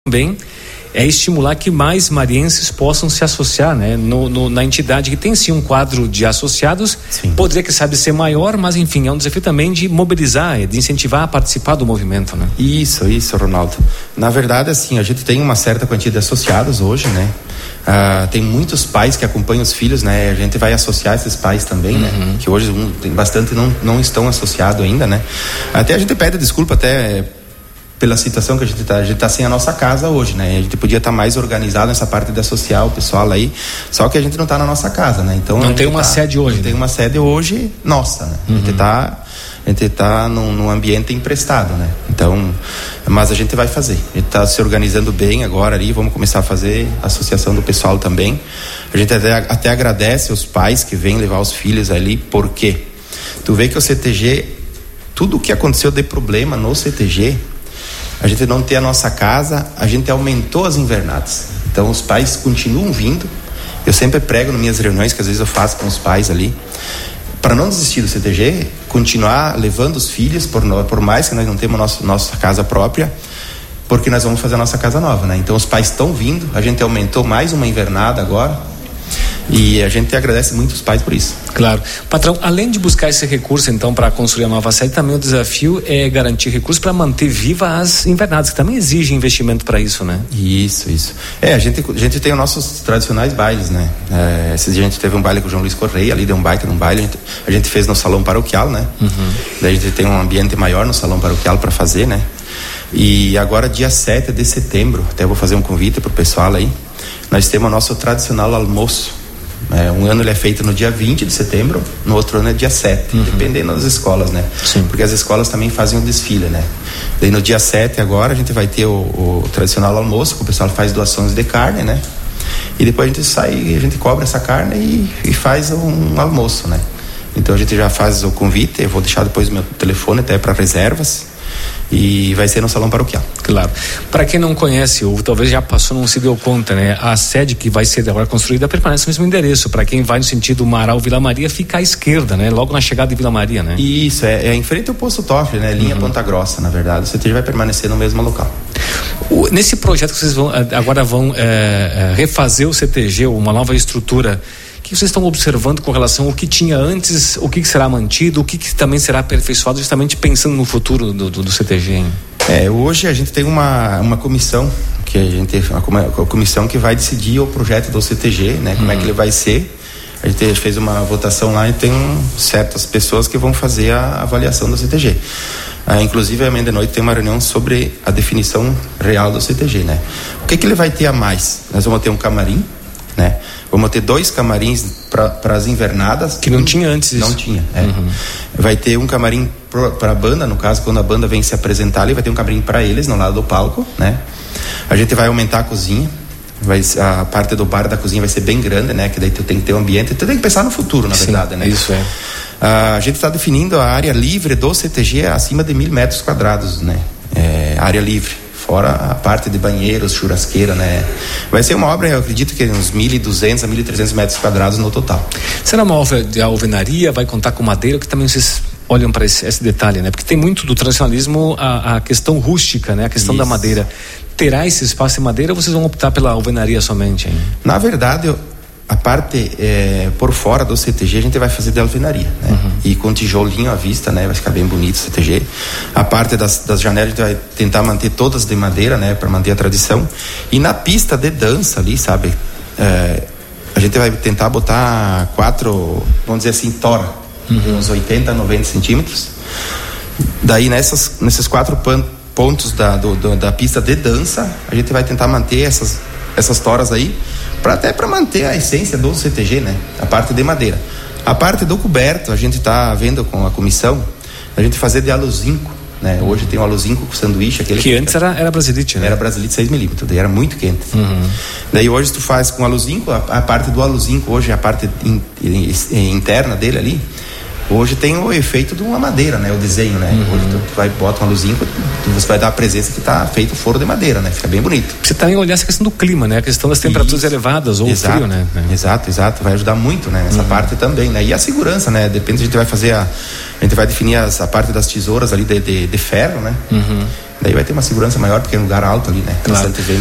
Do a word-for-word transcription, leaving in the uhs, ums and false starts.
também é estimular que mais marienses possam se associar, né? No, no, na entidade que tem sim um quadro de associados, sim. Poderia, que sabe, ser maior, mas enfim, é um desafio também de mobilizar, de incentivar a participar do movimento, né? Isso, isso, Ronaldo. Na verdade, assim, a gente tem uma certa quantia de associados hoje, né? Ah, tem muitos pais que acompanham os filhos, né? A gente vai associar esses pais também, uhum. né? Que hoje um, tem bastante não, não estão associados ainda, né? Até a gente pede desculpa até pela situação que a gente está, a gente está sem a nossa casa hoje, né? A gente podia estar tá mais organizado nessa parte de associar o pessoal aí, só que a gente não está na nossa casa, né? Então não tem uma tá, sede hoje. Não né? tem uma sede hoje nossa, né? Uhum. A gente está a gente está num, num ambiente emprestado, né? Então, mas a gente vai fazer. A gente está se organizando bem agora ali, vamos começar a fazer a associação do pessoal também. A gente até, até agradece os pais que vêm levar os filhos ali, porque tu vê que o C T G, tudo o que aconteceu de problema no C T G, a gente não tem a nossa casa, a gente aumentou as invernadas. Então os pais continuam vindo. Eu sempre prego nas minhas reuniões, que às vezes eu faço com os pais ali, para não desistir do C T G, continuar levando os filhos, por, por mais que nós não temos nosso, nossa casa própria, porque nós vamos fazer a nossa casa nova, né? Então os pais estão vindo, a gente aumentou mais uma invernada agora, e a gente agradece muito os pais por isso. Claro. Patrão, além de buscar esse recurso então para construir a nova sede, também o desafio é garantir recursos para manter viva as invernadas, que também exigem investimento para isso, né? Isso, isso. É, a gente, a gente tem os nossos tradicionais bailes, né? É, esse dia a gente teve um baile com o João Luiz Correia, ali deu um baita num baile, a gente, a gente fez no salão paroquial, né? Uhum. Daí a gente tem um ambiente maior no salão paroquial para fazer, né? E agora dia sete de setembro, até vou fazer um convite pro pessoal aí, nós temos o nosso tradicional almoço. É, um ano ele é feito no dia vinte de setembro, no outro ano é dia sete, uhum. Dependendo das escolas, né? Sim. Porque as escolas também fazem um desfile, né? Daí no dia sete agora a gente vai ter o, o tradicional almoço, que o pessoal faz doações de carne, né? E depois a gente sai, a gente cobra essa carne e, e faz um almoço, né? Então a gente já faz o convite, eu vou deixar depois o meu telefone até para reservas. E vai ser no salão paroquial. Claro. Para quem não conhece, ou talvez já passou, não se deu conta, né? A sede que vai ser agora construída permanece no mesmo endereço. Para quem vai no sentido Marau Vila Maria, fica à esquerda, né? Logo na chegada de Vila Maria, né? Isso, é, é em frente ao posto Toffoli, né? Linha uhum. Ponta Grossa, na verdade. O C T G vai permanecer no mesmo local. O, nesse projeto que vocês vão, agora vão é, é, refazer o C T G, uma nova estrutura, o que vocês estão observando com relação ao que tinha antes, o que, que será mantido, o que, que também será aperfeiçoado, justamente pensando no futuro do, do, do C T G? Hein? É, hoje a gente tem uma, uma comissão, que a gente uma, uma comissão que vai decidir o projeto do C T G, né? Como uhum. é que ele vai ser. A gente fez uma votação lá e tem um, certas pessoas que vão fazer a avaliação do C T G. Ah, inclusive amanhã de noite tem uma reunião sobre a definição real do C T G, né? O que que ele vai ter a mais? Nós vamos ter um camarim, né? Vamos ter dois camarins para as invernadas. Que não tinha antes isso. Não tinha, é. Uhum. Vai ter um camarim para a banda, no caso, quando a banda vem se apresentar ali, vai ter um camarim para eles, no lado do palco, né? A gente vai aumentar a cozinha. Vai, a parte do bar da cozinha vai ser bem grande, né? Que daí tu tem que ter um ambiente. Tu tem que pensar no futuro, na Sim, verdade, né? Isso é. Ah, a gente está definindo a área livre do C T G acima de mil metros quadrados, né? É, área livre. Fora a parte de banheiros, churrasqueira, né? Vai ser uma obra, eu acredito que uns mil e duzentos a mil e trezentos metros quadrados no total. Será uma obra de alvenaria? Vai contar com madeira? Que também vocês olham para esse, esse detalhe, né? Porque tem muito do tradicionalismo a, a questão rústica, né? A questão Isso. da madeira. Terá esse espaço em madeira ou vocês vão optar pela alvenaria somente, hein? Na verdade, eu, a parte é, por fora do C T G a gente vai fazer de alvenaria, né? Uhum. E com tijolinho à vista, né? Vai ficar bem bonito o C T G. A parte das, das janelas a gente vai tentar manter todas de madeira, né? Para manter a tradição. E na pista de dança ali, sabe? É, a gente vai tentar botar quatro, vamos dizer assim, tora, uhum. uns oitenta, noventa centímetros. Daí nessas, nesses quatro pan, pontos da, do, do, da pista de dança, a gente vai tentar manter essas, essas toras aí, pra, até para manter a essência do C T G, né? A parte de madeira. A parte do coberto, a gente está vendo com a comissão, a gente fazer de aluzinco, né? Hoje tem o aluzinco com sanduíche. Aquele que, que antes era, era brasilite, né? Era brasilite seis milímetros, daí era muito quente. Uhum. Daí hoje tu faz com aluzinco, a, a parte do aluzinco hoje, a parte in, in, in, interna dele ali, hoje tem o efeito de uma madeira, né? O desenho, né? Uhum. Hoje tu, tu vai bota um aluzinco, tu, você vai dar a presença que está feito forro de madeira, né? Fica bem bonito. Você também olhar essa questão do clima, né? A questão das temperaturas Isso. elevadas ou exato, frio, né? Exato, exato. Vai ajudar muito, né? Nessa uhum. parte também, né? E a segurança, né? Depende, a gente vai fazer a... A gente vai definir as, a parte das tesouras ali de, de, de ferro, né? Uhum. Daí vai ter uma segurança maior porque é um lugar alto ali, né? Claro.